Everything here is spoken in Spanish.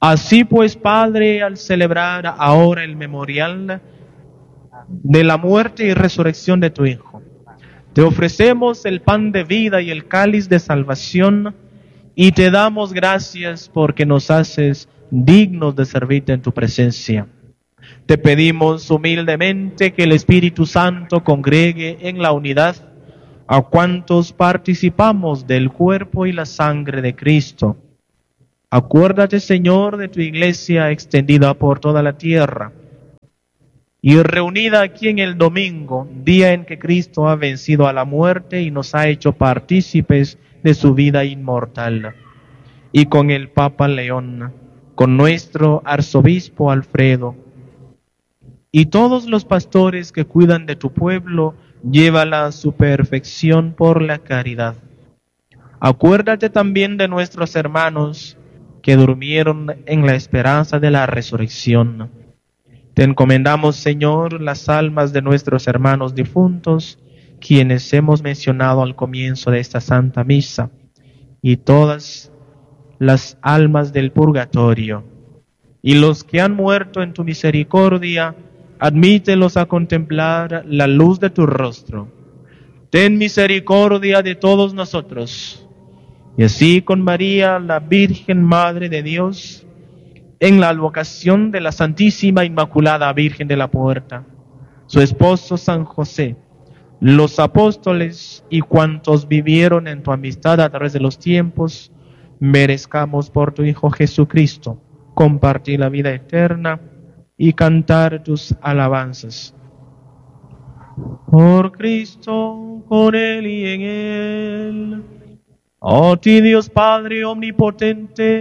Así pues, Padre, al celebrar ahora el memorial de la muerte y resurrección de tu Hijo, te ofrecemos el pan de vida y el cáliz de salvación, y te damos gracias porque nos haces dignos de servirte en tu presencia. Te pedimos humildemente que el Espíritu Santo congregue en la unidad a cuantos participamos del cuerpo y la sangre de Cristo. Acuérdate, Señor, de tu iglesia extendida por toda la tierra y reunida aquí en el domingo, día en que Cristo ha vencido a la muerte y nos ha hecho partícipes de su vida inmortal. Y con el Papa León, con nuestro arzobispo Alfredo, y todos los pastores que cuidan de tu pueblo, llévala a su perfección por la caridad. Acuérdate también de nuestros hermanos que durmieron en la esperanza de la resurrección. Te encomendamos, Señor, las almas de nuestros hermanos difuntos, quienes hemos mencionado al comienzo de esta Santa Misa, y todas las almas del purgatorio, y los que han muerto en tu misericordia, admítelos a contemplar la luz de tu rostro. Ten misericordia de todos nosotros, y así con María, la Virgen Madre de Dios, en la advocación de la Santísima Inmaculada Virgen de la Puerta, su esposo San José, los apóstoles y cuantos vivieron en tu amistad a través de los tiempos, merezcamos por tu Hijo Jesucristo compartir la vida eterna y cantar tus alabanzas. Por Cristo, con Él y en Él. A ti, Dios Padre omnipotente,